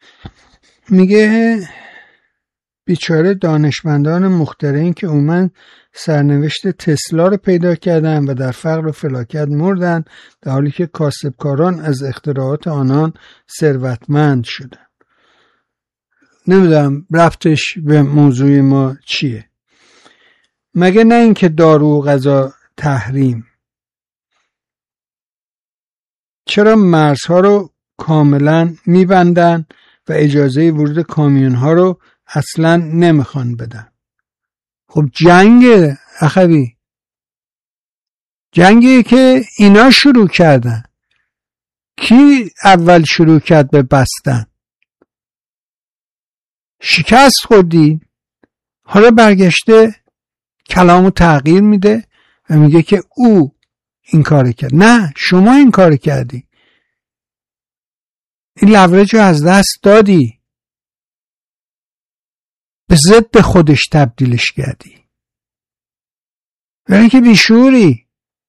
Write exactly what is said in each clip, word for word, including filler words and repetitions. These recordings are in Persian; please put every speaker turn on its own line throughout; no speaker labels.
میگه بیچاره دانشمندان مخترعین که اومن سرنوشت تسلا رو پیدا کردن و در فقر و فلاکت مردن، در حالی که کاسبکاران از اختراعات آنان ثروتمند شدن. نمیدونم ربطش به موضوع ما چیه. مگه نه اینکه دارو و غذا تحریم؟ چرا مرزها رو کاملا میبندن و اجازه ورود کامیون ها رو اصلا نمیخوان بدن؟ خب جنگ اخوی، جنگی که اینا شروع کردن. کی اول شروع کرد به بستن؟ شکست خوردی، حالا برگشته کلامو تغییر میده و میگه که او این کار کرد. نه، شما این کار کردی، این لورج رو از دست دادی، به ضد خودش تبدیلش کردی، برای که بیشوری.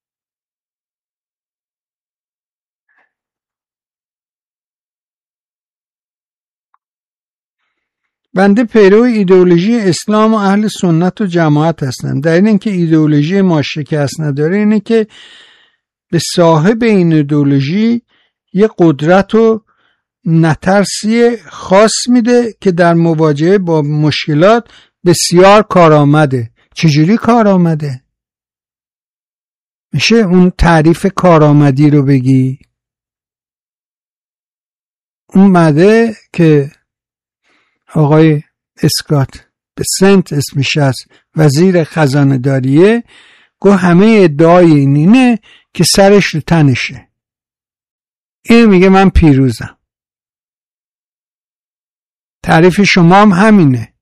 بنده پیرو ایدئولوژی اسلام و اهل سنت و جماعت هستم. در این که ایدئولوژی ما شکست نداره اینه که به صاحب این ایدئولوژی یه قدرت و نترسی خاص میده که در مواجهه با مشکلات بسیار کارآمده. چجوری کارآمده؟ میشه اون تعریف کارآمدی رو بگی؟ اون مده که آقای اسکات به سنت اسمش هست، وزیر خزانه داریه، گو همه ادعای این اینه که سرش رو تنشه. این میگه من پیروزم. تعریف شما هم همینه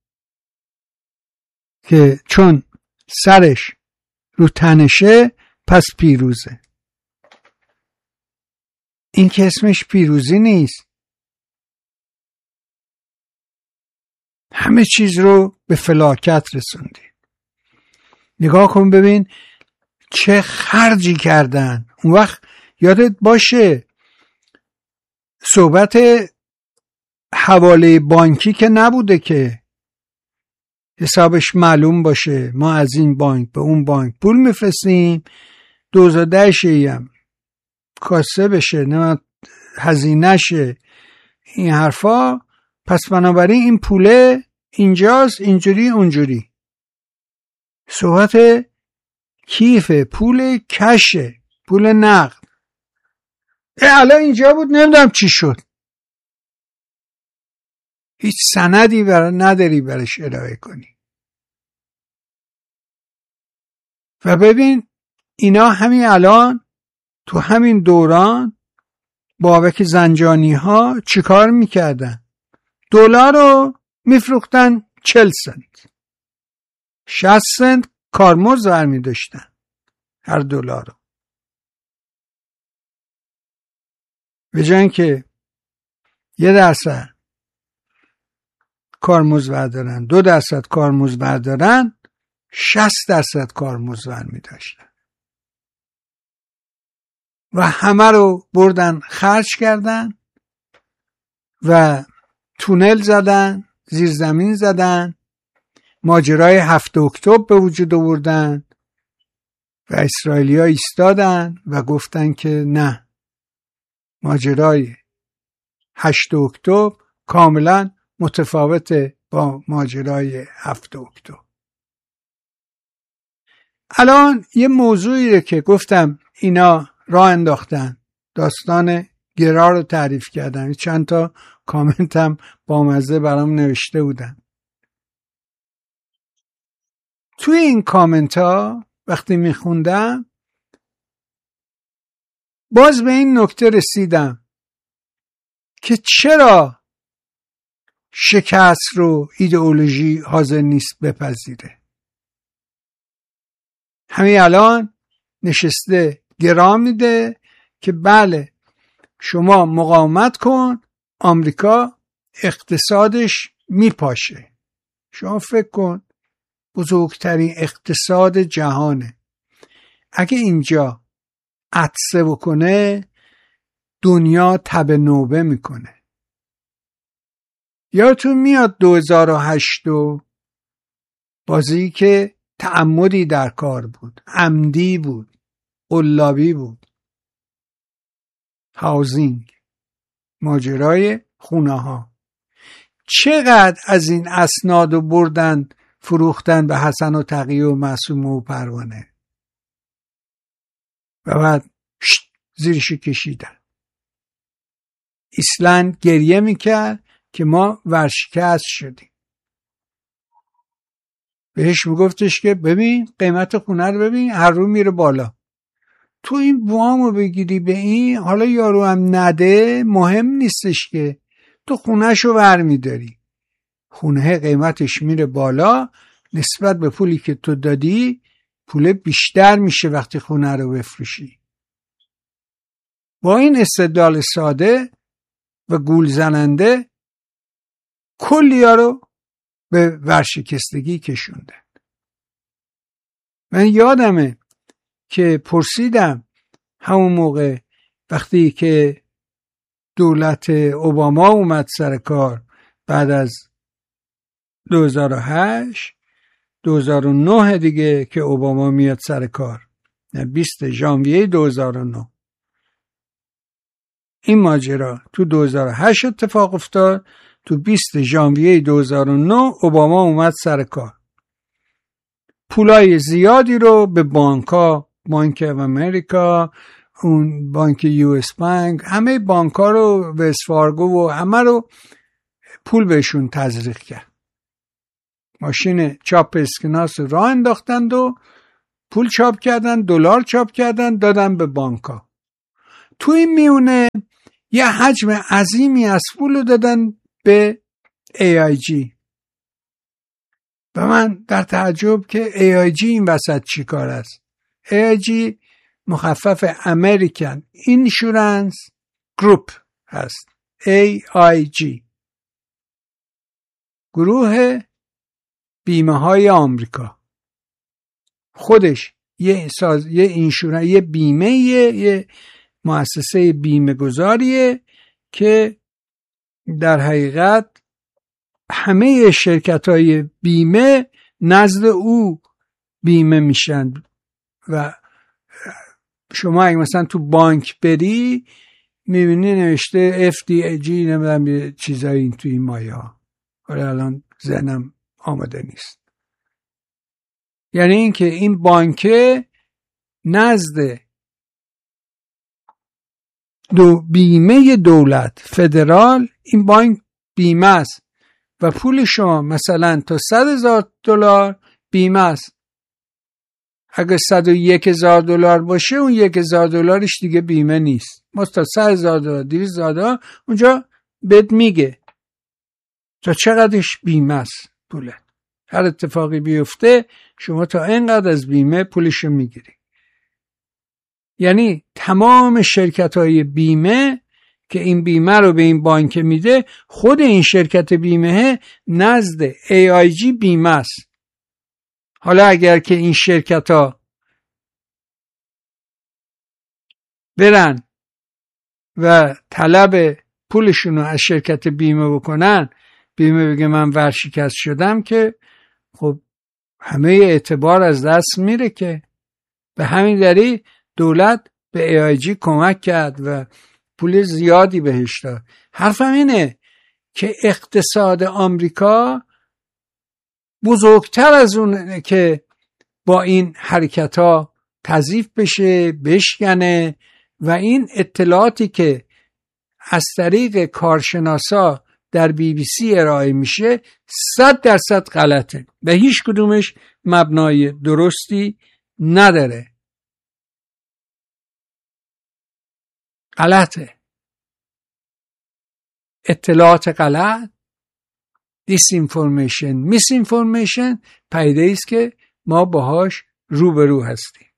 که چون سرش رو تنشه پس پیروزه. این که اسمش پیروزی نیست. همه چیز رو به فلاکت رسوندی. نگاه کن ببین چه خرجی کردن. اون وقت یادت باشه صحبت حواله بانکی که نبوده که حسابش معلوم باشه، ما از این بانک به اون بانک پول میفرستیم، دوزده شیم کاسه بشه، نه هزینه شه، این حرفا. پس بنابراین این پوله اینجاست، اینجوری اونجوری. صحبت کیفه، پول کشه، پول نقد. الان اینجا بود نمیدونم چی شد. هیچ سندی برای نداری برش ارائه کنی. و ببین اینا همین الان تو همین دوران بابک زنجانی ها چیکار میکردن؟ دلار رو میفروختن چل سنت، شصت سنت کارمزد برمی داشتن هر دلار رو. به جای اینکه یه درصد کارمزد بردارن، دو درصد کارمزد بردارن، شصت درصد کارمزد برمی داشتن و همه رو بردن خرج کردن و تونل زدن، زیرزمین زدن، ماجرای هفت اکتبر به وجود آوردن و اسرائیلی‌ها ایستادن و گفتن که نه، ماجرای هشت اکتبر کاملا متفاوته با ماجرای هفت اکتبر. الان یه موضوعی رو که گفتم اینا راه انداختن، داستان گرا رو تعریف کردن، چند تا کامنت هم با مزه برام نوشته بودن. توی این کامنت ها وقتی میخوندم باز به این نکته رسیدم که چرا شکست رو ایدئولوژی حاضر نیست بپذیره. همین الان نشسته گرا میده که بله شما مقاومت کن، آمریکا اقتصادش میپاشه. شما فکر کن بزرگترین اقتصاد جهانه، اگه اینجا عطسه بکنه دنیا تب نوبه میکنه. یادتون میاد دو هزار و هشت و بازی که تعمدی در کار بود، عمدی بود، قلابی بود. هاوزینگ، ماجرای خونه ها. چقدر از این اسناد رو بردن فروختن به حسن و تقی و معصومه و پروانه و بعد زیرش کشیدن. ایسلند گریه میکرد که ما ورشکست شدیم. بهش میگفتش که ببین قیمت خونه رو ببین، هر رو میره بالا، تو این وامو بگیری به این، حالا یارو هم نده مهم نیستش که تو خونهشو برمیداری، خونه قیمتش میره بالا، نسبت به پولی که تو دادی پول بیشتر میشه وقتی خونه رو بفروشی. با این استدلال ساده و گول زننده کلیا رو به ورشکستگی کشوندن. من یادمه که پرسیدم همون موقع وقتی که دولت اوباما اومد سر کار بعد از دو هزار و هشت، دو هزار و نه دیگه که اوباما میاد سر کار، بیست ژانویه دو هزار و نه. این ماجرا تو دو هزار و هشت اتفاق افتاد، تو بیست ژانویه دو هزار و نه اوباما اومد سر کار. پولای زیادی رو به بانک‌ها، بانک امریکا، اون بانک یو اس بانک، همه بانک‌ها رو، وست فارگو و همه رو پول بهشون تزریق کرد. ماشین چاپ اسکناس رو راه انداختند و پول چاپ کردن، دلار چاپ کردن، دادن به بانک‌ها. تو این میونه یه حجم عظیمی از پول رو دادن به ای آی جی. و من در تعجب که ای آی جی این وسط چی کار است؟ ای آی جی مخفف امریکن اینشورنس گروپ هست. ای آی جی گروه بیمه های آمریکا، خودش یه ساز یه اینشورنس، یه بیمه، یه, یه مؤسسه بیمه گذاریه که در حقیقت همه شرکت های بیمه نزد او بیمه میشن. و شما اگه مثلا تو بانک بری میبینی نوشته اف دی ای جی نمیدونم چیزایی این توی این مایه ها، حالا الان ذهنم آماده نیست. یعنی این که این بانکه نزد دو بیمه دولت فدرال، این بانک بیمه است و پول شما مثلا تا صد هزار دلار بیمه است. اگه صد و یک هزار دلار باشه اون یک هزار دلارش دیگه بیمه نیست. ما تا صد هزار دلار، دویست هزار دلار اونجا بهت میگه تا چقدرش بیمه است پوله. هر اتفاقی بیفته شما تا اینقدر از بیمه پولشو میگیری. یعنی تمام شرکت های بیمه که این بیمه رو به این بانک میده، خود این شرکت بیمه نزد ای آی جی بیمه است. حالا اگر که این شرکت ها برن و طلب پولشون رو از شرکت بیمه بکنن، بیمه بگه من ورشکست شدم، که خب همه اعتبار از دست میره. که به همین دلیل دولت به ای آی جی کمک کرد و پول زیادی بهش داد. حرفم اینه که اقتصاد آمریکا بزرگتر از اونه که با این حرکت ها تضعیف بشه، بشکنه. و این اطلاعاتی که از طریق کارشناسا در بی بی سی ارائه میشه صد درصد غلطه و هیچ کدومش مبنای درستی نداره. غلطه. اطلاعات غلط، دیس اینفورمیشن، میس اینفورمیشن پیدا است که ما باهاش روبرو هستیم.